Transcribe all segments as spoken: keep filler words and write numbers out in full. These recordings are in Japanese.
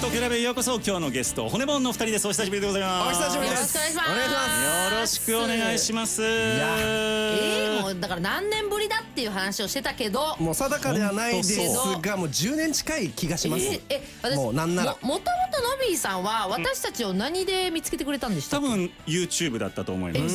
トクラブへようこそ。今日のゲスト骨盆のふたりです。お久しぶりでございます。 お久しぶりです。 よろしくお願いします。 よろしくお願いします。いやえー、もうだから何年ぶりだっていう話をしてたけど、 もう定かではないですが、もうじゅうねん近い気がします。 ええ私もうなんならも, もともとノビーさんは私たちを何で見つけてくれたんでしたっけ？ 多分 YouTube だったと思います。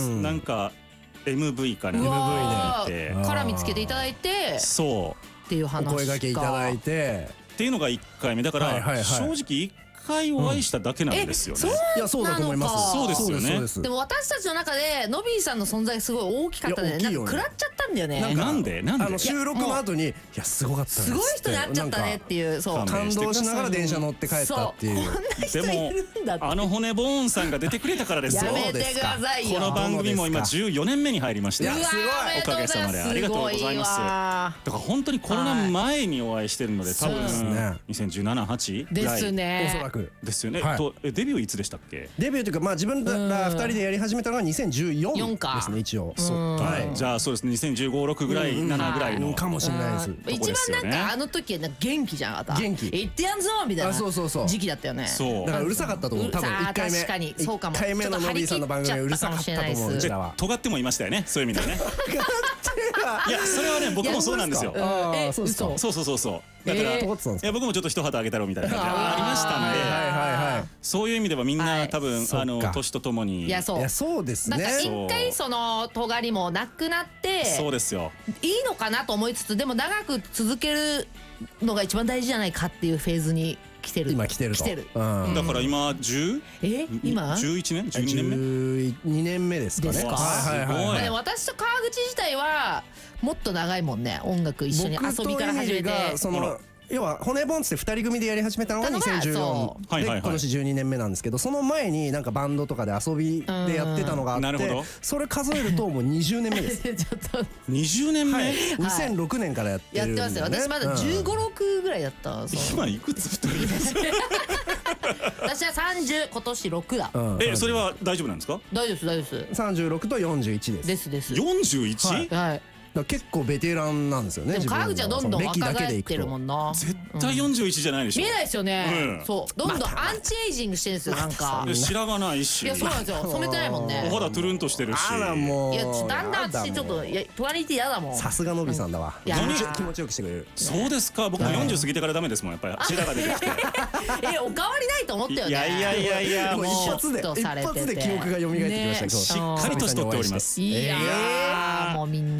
なんか エムブイ かな エムブイ でから見つけていただいて、 そうっていう話か。 お声掛けいただいてっていうのがいっかいめだから、正直いっかいお会いしただけなんですよね。 いやそうだと思います。 そうですよね。 でも私たちの中でノビーさんの存在すごい大きかったね。なんか食らっちゃったんだよね。 なんでなんで？ あの収録の後にいやすごかったです。 すごい人に会っちゃったねっていう、そう感動しながら電車乗って帰ったっていう。 でもあの骨ボーンさんが出てくれたからですよ。 やめてくださいよ。 この番組も今じゅうよねんめに入りまして、 すごいおかげさまでありがとうございます。だから本当にコロナ前にお会いしてるので、多分にせんじゅうなな、はちぐらいですね。 おそらくですよね。とデビューいつでしたっけ？ デビューというかまあ自分らふたりでやり始めたのがにせんじゅうよんですね一応。 じゃあそうですね、にせんじゅうご、ろくぐらい、ななぐらいのかもしれないです。 一番なんかあの時は元気じゃなかった？ 元気。 言ってやんぞみたいな時期だったよね。 そう。 だからうるさかったと思う。多分いっかいめ。 確かにそうかも。 いっかいめのノビーさんの番組はうるさかったと思う。うちらは。 尖ってもいましたよね。そういう意味でね。いやそれはね僕もそうなんですよ。 ああそうですか。 そうそうそうそう。だからいや僕もちょっと一旗あげたろみたいな感じがありましたんで、 はいはいはい。 そういう意味ではみんな多分あの年とともに。 いやそう。 いやそうですね。 なんか一回その尖りもなくなって、 そうですよ。 いいのかなと思いつつ、でも長く続けるのが一番大事じゃないかっていうフェーズに来てる。 今来てると。 来てる。 だから今じゅう？ え今？ じゅういちねん？じゅうにねんめ？ じゅうにねんめですかね。 ですか？ はいはいはい。 私と川口自体はもっと長いもんね。音楽一緒に遊びから始めて。 その要は骨ボンってふたり組でやり始めたのがにせんじゅうよんで今年じゅうにねんめなんですけど、その前になんかバンドとかで遊びでやってたのがあって、それ数えるともうにじゅうねんめです。 ちょっとにじゅうねんめ？ にせんろくねんからやってるんだよね。 やってますよ。私まだじゅうご、ろくぐらいだった。 今いくつふたり？ 私はさんじゅう、今年ろくだ。 えそれは大丈夫なんですか？ 大丈夫です大丈夫です。 さんじゅうろくとよんじゅういちです。 ですです。 よんじゅういち？ はい。 結構ベテランなんですよね。 でも川口はどんどん若返ってるもんな。 絶対よんじゅういちじゃないでしょ。 見えないですよね。そうどんどんアンチエイジングしてるんですよ。なんか白髪ないし。 いやそうなんですよ。染めてないもんね。 お肌トゥルンとしてるし。 あらもう。 いやだんだん私ちょっといやトワニティやだもん。 さすがのびさんだわ。気持ちよくしてくれる。 そうですか。僕もよんじゅう過ぎてからダメですもんやっぱり白髪出てきて。 えおかわりないと思ったよね。 いやいやいやいやもう一発で一発で記憶が蘇ってきました。 しっかりとしとっております。 いやもうみんな。